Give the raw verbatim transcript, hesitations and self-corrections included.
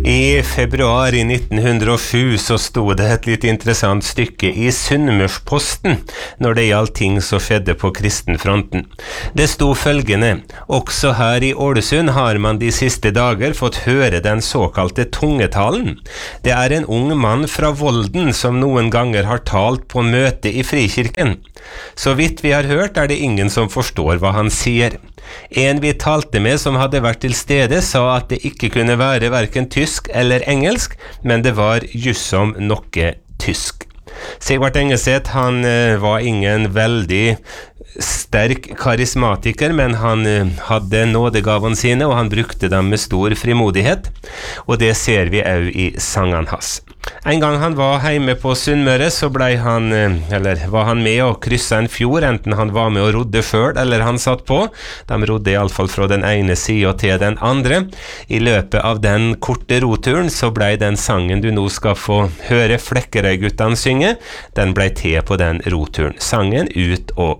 I februar i nitten hundre og sju så stod det et litt interessant stykke i Sunnmørsposten når det gjaldt ting som skjedde på kristenfronten. Det stod følgende: også her i Ålesund har man de siste dager fått høre den såkalte tungetalen. Det er en ung mann fra Volden som noen ganger har talt på møte i Frikirken. Så vidt vi har hørt er det ingen som forstår hva han sier. En vi talte med som hadde vært til stede sa at det ikke kunne være hverken tysk eller engelsk, men det var jussom noe tysk. Sigvart Engeseth, han uh, var ingen veldig sterk karismatiker, men han uh, hadde nådegavene sine, og han brukte dem med stor frimodighet, og det ser vi også i sangene hans. En gang han var hjemme på Sunnmøre, så ble han, uh, eller var han med å krysse en fjord, enten han var med å rodde selv, eller han satt på. De rodde i alle fall fra den ene siden til den andre. I løpet av den korte roturen så ble den sangen du nå skal få høre Flekkerøy-guttene synge, den ble til på den roturen. Sangen Ut og